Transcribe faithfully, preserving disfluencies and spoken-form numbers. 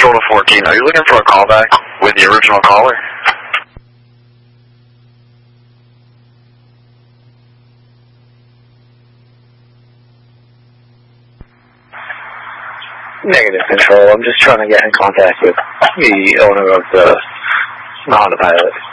Control to fourteen. Are you looking for a callback with the original caller? Negative, Control. I'm just trying to get in contact with the owner of the Honda Pilot.